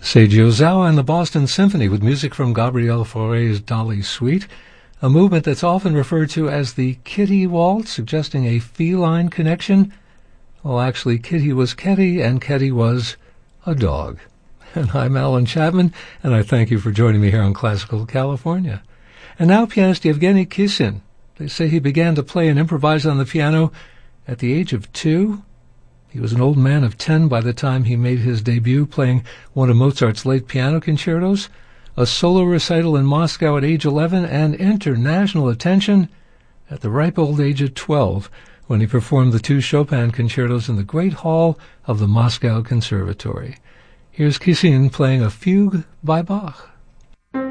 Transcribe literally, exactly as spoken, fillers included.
Seiji Ozawa and the Boston Symphony with music from Gabriel Fauré's Dolly Suite, a movement that's often referred to as the Kitty Waltz, suggesting a feline connection. Well, actually, Kitty was Ketty, and Ketty was a dog. And I'm Alan Chapman, and I thank you for joining me here on Classical California. And now pianist Yevgeny Kissin. They say he began to play and improvise on the piano at the age of two. He was an old man of ten by the time he made his debut, playing one of Mozart's late piano concertos, a solo recital in Moscow at age eleven, and international attention at the ripe old age of twelve, when he performed the two Chopin concertos in the Great Hall of the Moscow Conservatory. Here's Kissin playing a fugue by Bach.